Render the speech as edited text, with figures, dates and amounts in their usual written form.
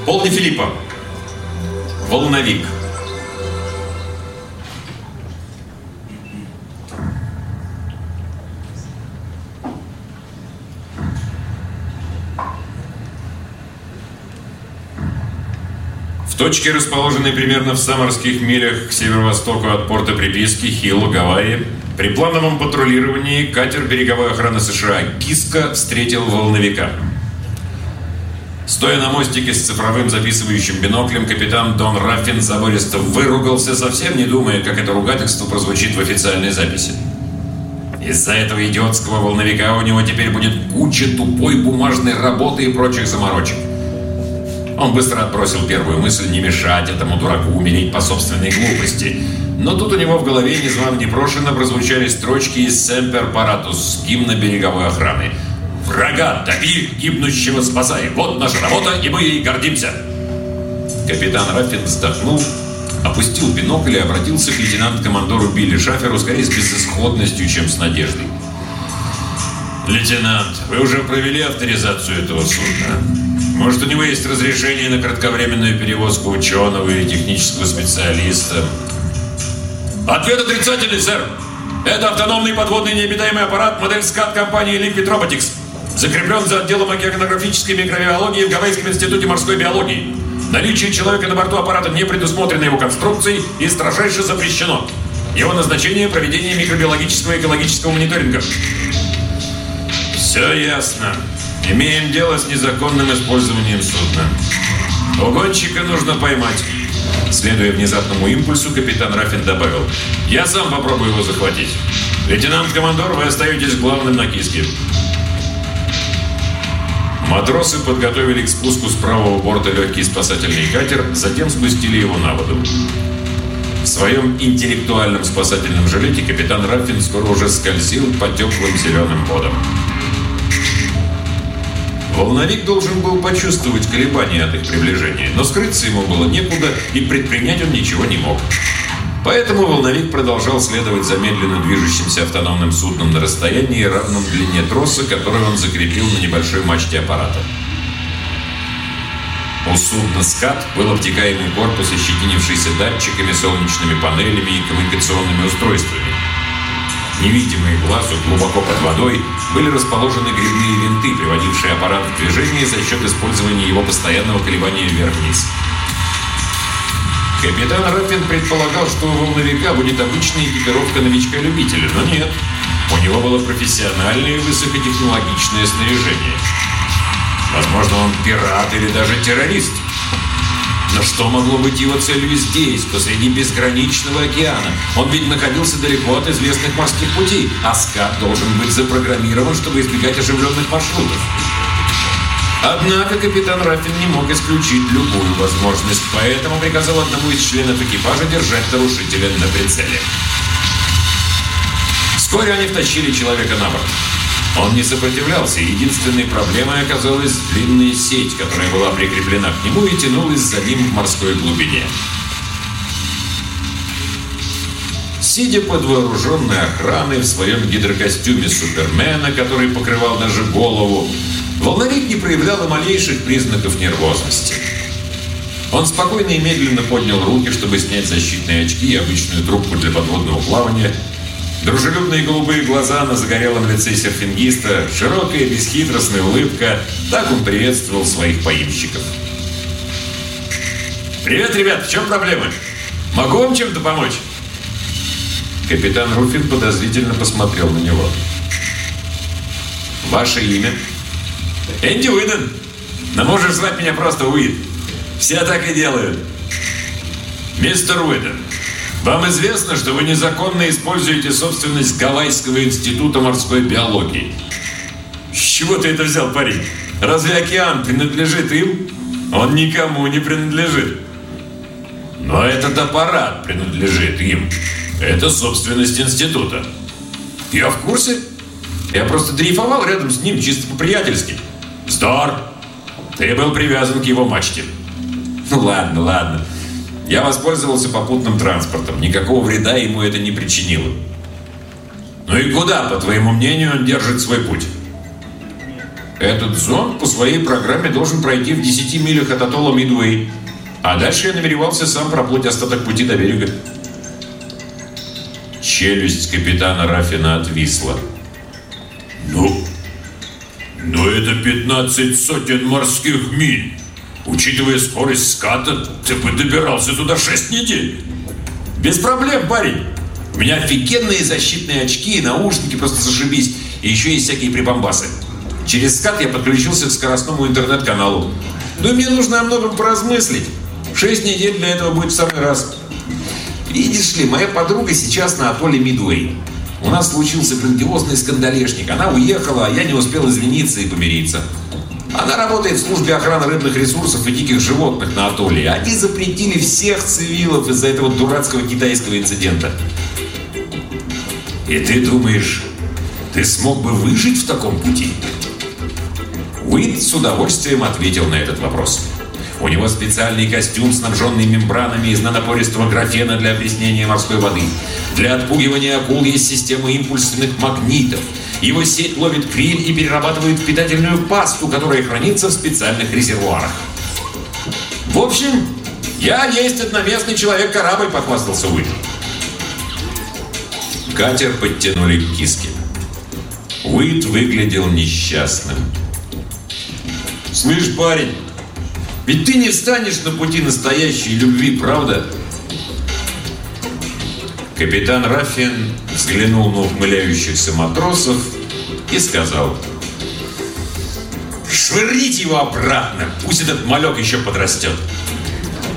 Полни Филиппа. Волновик. В точке, расположенной примерно в 100 морских милях к северо-востоку от порта приписки Хилл, Гавайи, при плановом патрулировании катер береговой охраны США «Киска» встретил волновика. Стоя на мостике с цифровым записывающим биноклем, капитан Дон Раффин забористо выругался, совсем не думая, как это ругательство прозвучит в официальной записи. Из-за этого идиотского волновика у него теперь будет куча тупой бумажной работы и прочих заморочек. Он быстро отбросил первую мысль не мешать этому дураку умереть по собственной глупости. Но тут у него в голове незвано непрошено прозвучали строчки из «Семпер Паратус» гимна береговой охраны. «Врага дави, гибнущего спасай! Вот наша работа, и мы ей гордимся!» Капитан Раффин вздохнул, опустил бинокль и обратился к лейтенант-командору Билли Шаферу скорее с безысходностью, чем с надеждой. «Лейтенант, вы уже провели авторизацию этого судна? Может, у него есть разрешение на кратковременную перевозку ученого или технического специалиста?» «Ответ отрицательный, сэр. Это автономный подводный необитаемый аппарат, модель СКАТ компании Liquid Robotics. Закреплен за отделом океанографической микробиологии в Гавайском институте морской биологии. Наличие человека на борту аппарата не предусмотрено его конструкцией и строжайше запрещено. Его назначение – проведение микробиологического и экологического мониторинга». «Все ясно. Имеем дело с незаконным использованием судна. Угонщика нужно поймать». Следуя внезапному импульсу, капитан Раффин добавил: «Я сам попробую его захватить. Лейтенант-командор, вы остаетесь главным на Киске». Матросы подготовили к спуску с правого борта легкий спасательный катер, затем спустили его на воду. В своем интеллектуальном спасательном жилете капитан Раффин скоро уже скользил по теплым зеленым водам. Волновик должен был почувствовать колебания от их приближения, но скрыться ему было некуда, и предпринять он ничего не мог. Поэтому волновик продолжал следовать за медленно движущимся автономным судном на расстоянии, равном длине троса, который он закрепил на небольшой мачте аппарата. У судна «СКАТ» был обтекаемый корпус, ощетинившийся датчиками, солнечными панелями и коммуникационными устройствами. Невидимые глазу глубоко под водой были расположены грибные винты, приводившие аппарат в движение за счет использования его постоянного колебания вверх-вниз. Капитан Раффин предполагал, что у волновика будет обычная экипировка новичка-любителя, но нет. У него было профессиональное и высокотехнологичное снаряжение. Возможно, он пират или даже террорист. Но что могло быть его целью здесь, посреди безграничного океана? Он ведь находился далеко от известных морских путей, а СКАТ должен быть запрограммирован, чтобы избегать оживленных маршрутов. Однако капитан Раффин не мог исключить любую возможность, поэтому приказал одному из членов экипажа держать нарушителя на прицеле. Вскоре они втащили человека на борт. Он не сопротивлялся, и единственной проблемой оказалась длинная сеть, которая была прикреплена к нему и тянулась за ним в морской глубине. Сидя под вооруженной охраной в своем гидрокостюме Супермена, который покрывал даже голову, волновик не проявлял и малейших признаков нервозности. Он спокойно и медленно поднял руки, чтобы снять защитные очки и обычную трубку для подводного плавания. Дружелюбные голубые глаза на загорелом лице серфингиста, широкая бесхитростная улыбка. Так он приветствовал своих поимщиков. «Привет, ребят, в чем проблема? Могу вам чем-то помочь?» Капитан Руфин подозрительно посмотрел на него. «Ваше имя?» «Энди Уидон. Но можешь звать меня просто Уид. Все так и делают». «Мистер Уидон, вам известно, что вы незаконно используете собственность Гавайского института морской биологии?» «С чего ты это взял, парень? Разве океан принадлежит им? Он никому не принадлежит». «Но этот аппарат принадлежит им. Это собственность института». «Я в курсе. Я просто дрейфовал рядом с ним чисто по-приятельски». «Вздор! Ты был привязан к его мачте». «Ну ладно, ладно. Я воспользовался попутным транспортом. Никакого вреда ему это не причинило». «Ну и куда, по твоему мнению, он держит свой путь?» Этот зонд по своей программе должен пройти в 10 милях от атолла Мидуэй. А дальше я намеревался сам проплыть остаток пути до берега. Челюсть капитана Раффина отвисла. Но это 15 сотен морских миль. Учитывая скорость ската, ты бы добирался туда 6 недель. Без проблем, парень. У меня офигенные защитные очки, наушники просто зашибись. И еще есть всякие прибамбасы. Через скат я подключился к скоростному интернет-каналу. Но мне нужно о многом поразмыслить. 6 недель для этого будет в самый раз. Видишь ли, моя подруга сейчас на атолле Мидуэй. У нас случился грандиозный скандалешник. Она уехала, а я не успел извиниться и помириться. Она работает в службе охраны рыбных ресурсов и диких животных на атолле. Они запретили всех цивилов из-за этого дурацкого китайского инцидента. И ты думаешь, ты смог бы выжить в таком пути? Уит с удовольствием ответил на этот вопрос. У него специальный костюм, снабженный мембранами из нанопористого графена для опреснения морской воды. Для отпугивания акул есть система импульсных магнитов. Его сеть ловит криль и перерабатывает в питательную пасту, которая хранится в специальных резервуарах. В общем, я есть одноместный человек-корабль, похвастался Уит. Катер подтянули к киске. Уит выглядел несчастным. «Слышь, парень, ведь ты не встанешь на пути настоящей любви, правда?» Капитан Раффин взглянул на ухмыляющихся матросов и сказал: «Швырните его обратно, пусть этот малек еще подрастет».